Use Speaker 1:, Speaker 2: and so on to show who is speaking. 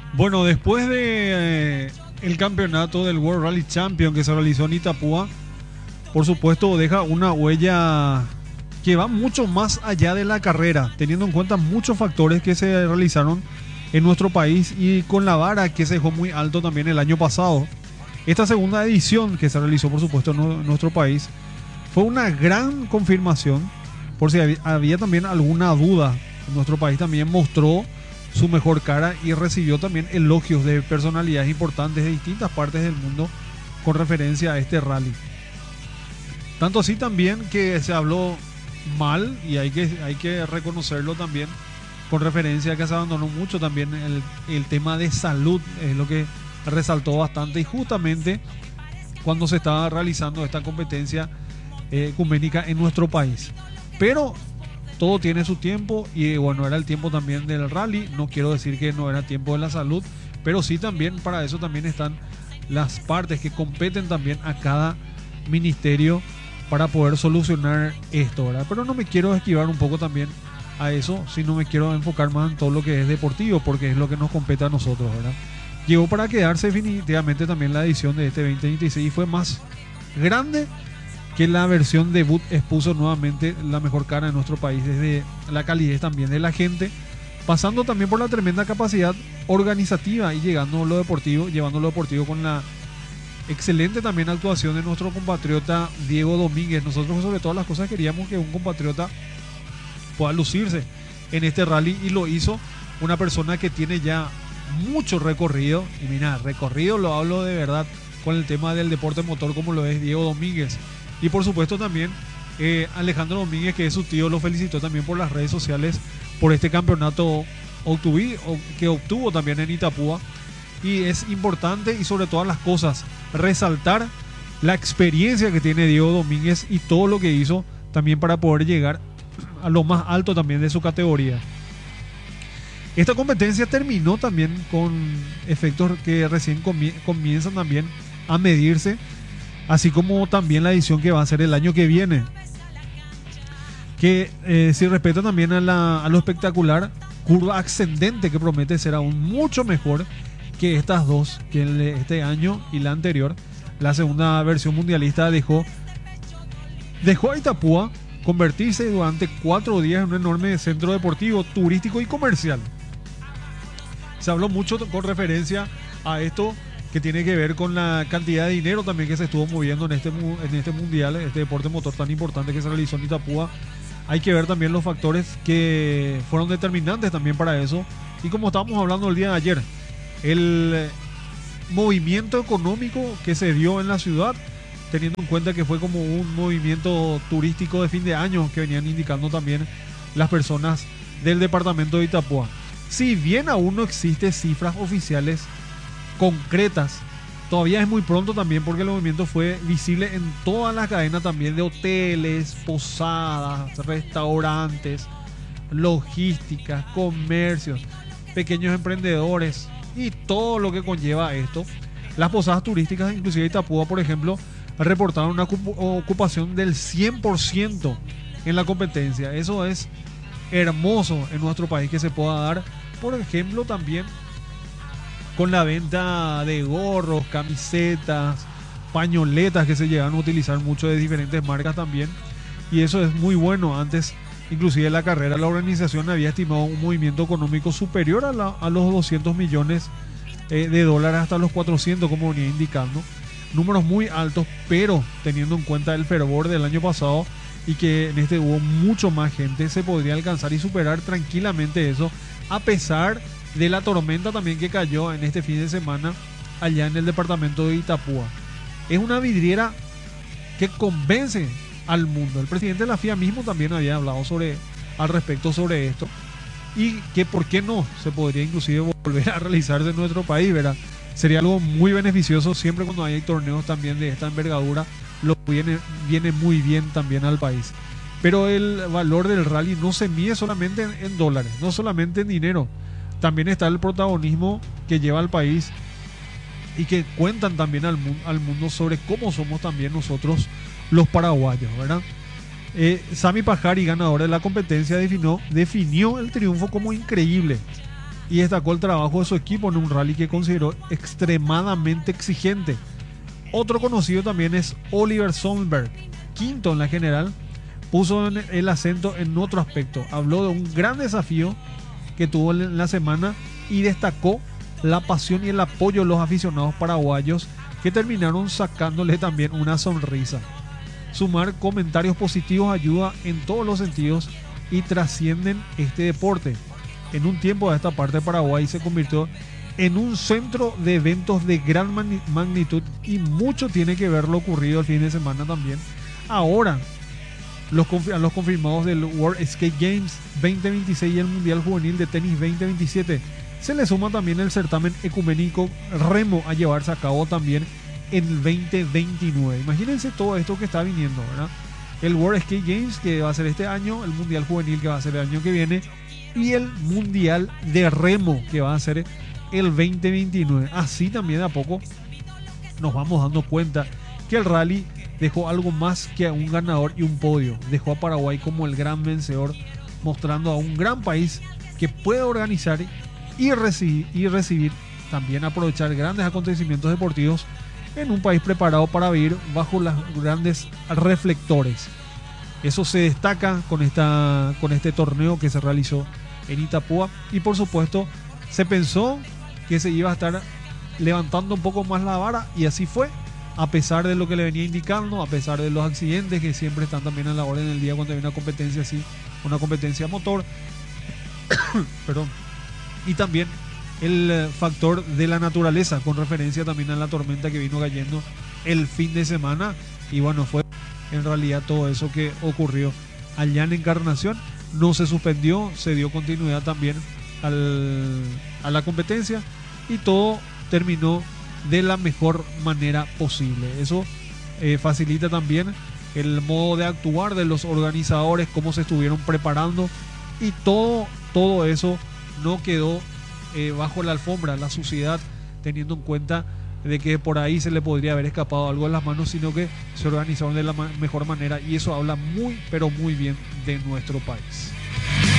Speaker 1: Bueno, después de el campeonato del World Rally Champion que se realizó en Itapúa, por supuesto deja una huella que va mucho más allá de la carrera, teniendo en cuenta muchos factores que se realizaron en nuestro país y con la vara que se dejó muy alto también el año pasado. Esta segunda edición que se realizó, por supuesto, en nuestro país, fue una gran confirmación, por si había también alguna duda. Nuestro país también mostró su mejor cara y recibió también elogios de personalidades importantes de distintas partes del mundo con referencia a este rally. Tanto así también que se habló mal, y hay que reconocerlo también, con referencia a que se abandonó mucho también el tema de salud, es lo que resaltó bastante, y justamente cuando se estaba realizando esta competencia ecuménica en nuestro país. Pero todo tiene su tiempo y bueno, era el tiempo también del rally. No quiero decir que no era tiempo de la salud, pero sí también para eso también están las partes que competen también a cada ministerio para poder solucionar esto, ¿verdad? Pero no me quiero esquivar un poco también a eso, sino me quiero enfocar más en todo lo que es deportivo, porque es lo que nos compete a nosotros, ¿verdad? Llegó para quedarse definitivamente también la edición de este 2026 y fue más grande que la versión debut. Expuso nuevamente la mejor cara de nuestro país, desde la calidez también de la gente, pasando también por la tremenda capacidad organizativa y llevando lo deportivo con la excelente también actuación de nuestro compatriota Diego Domínguez. Nosotros sobre todas las cosas queríamos que un compatriota pueda lucirse en este rally y lo hizo una persona que tiene ya mucho recorrido, y mira, recorrido lo hablo de verdad con el tema del deporte motor como lo es Diego Domínguez. Y por supuesto también Alejandro Domínguez, que es su tío, lo felicitó también por las redes sociales por este campeonato que obtuvo también en Itapúa. Y es importante, y sobre todas las cosas, resaltar la experiencia que tiene Diego Domínguez y todo lo que hizo también para poder llegar a lo más alto también de su categoría. Esta competencia terminó también con efectos que recién comienzan también a medirse, así como también la edición que va a ser el año que viene, que si respeta también a lo espectacular, curva ascendente que promete ser aún mucho mejor que estas dos, que este año y la anterior. La segunda versión mundialista dejó a Itapúa convertirse durante 4 días en un enorme centro deportivo, turístico y comercial. Se habló mucho con referencia a esto que tiene que ver con la cantidad de dinero también que se estuvo moviendo en este mundial, este deporte motor tan importante que se realizó en Itapúa. Hay que ver también los factores que fueron determinantes también para eso. Y como estábamos hablando el día de ayer, el movimiento económico que se dio en la ciudad, teniendo en cuenta que fue como un movimiento turístico de fin de año que venían indicando también las personas del departamento de Itapúa. Si bien aún no existen cifras oficiales concretas, todavía es muy pronto también, porque el movimiento fue visible en todas las cadenas también de hoteles, posadas, restaurantes, logísticas, comercios, pequeños emprendedores y todo lo que conlleva esto. Las posadas turísticas, inclusive Itapúa, por ejemplo, reportaron una ocupación del 100% en la competencia. Eso es hermoso en nuestro país que se pueda dar, por ejemplo, también con la venta de gorros, camisetas, pañoletas que se llegan a utilizar mucho de diferentes marcas también. Y eso es muy bueno. Antes, inclusive en la carrera, la organización había estimado un movimiento económico superior a los 200 millones de dólares, hasta los 400, como venía indicando. Números muy altos, pero teniendo en cuenta el fervor del año pasado y que en este hubo mucho más gente, se podría alcanzar y superar tranquilamente eso, a pesar de la tormenta también que cayó en este fin de semana allá en el departamento de Itapúa. Es una vidriera que convence al mundo. El presidente de la FIA mismo también había hablado al respecto sobre esto, y que por qué no se podría inclusive volver a realizarse en nuestro país, ¿verdad? Sería algo muy beneficioso siempre cuando hay torneos también de esta envergadura. Viene muy bien también al país. Pero el valor del rally no se mide solamente en dólares, no solamente en dinero. También está el protagonismo que lleva al país y que cuentan también al mundo sobre cómo somos también nosotros los paraguayos, ¿verdad? Sami Pajari, ganador de la competencia, definió el triunfo como increíble. y destacó el trabajo de su equipo en un rally que consideró extremadamente exigente. Otro conocido también es Oliver Solberg, quinto en la general, puso el acento en otro aspecto. Habló de un gran desafío que tuvo en la semana y destacó la pasión y el apoyo de los aficionados paraguayos que terminaron sacándole también una sonrisa. Sumar comentarios positivos ayuda en todos los sentidos y trascienden este deporte. En un tiempo de esta parte, Paraguay se convirtió en un centro de eventos de gran magnitud y mucho tiene que ver lo ocurrido el fin de semana también. Ahora, los confirmados del World Skate Games 2026 y el Mundial Juvenil de Tenis 2027. Se le suma también el certamen ecuménico remo a llevarse a cabo también en el 2029. Imagínense todo esto que está viniendo, ¿verdad? El World Skate Games que va a ser este año, el Mundial Juvenil que va a ser el año que viene y el Mundial de Remo que va a ser el 2029. Así también de a poco nos vamos dando cuenta que el rally dejó algo más que un ganador y un podio. Dejó a Paraguay como el gran vencedor, mostrando a un gran país que puede organizar y recibir, también aprovechar grandes acontecimientos deportivos en un país preparado para vivir bajo los grandes reflectores. Eso se destaca con este torneo que se realizó en Itapúa y por supuesto se pensó que se iba a estar levantando un poco más la vara y así fue, a pesar de lo que le venía indicando, a pesar de los accidentes que siempre están también a la orden del día cuando hay una competencia así, una competencia motor. Perdón. Y también el factor de la naturaleza, con referencia también a la tormenta que vino cayendo el fin de semana. Y bueno, fue en realidad todo eso que ocurrió allá en Encarnación. No se suspendió, se dio continuidad también a la competencia y todo terminó de la mejor manera posible. Eso facilita también el modo de actuar de los organizadores, cómo se estuvieron preparando y todo eso no quedó bajo la alfombra, la suciedad, teniendo en cuenta de que por ahí se le podría haber escapado algo de las manos, sino que se organizaron de la mejor manera y eso habla muy pero muy bien de nuestro país.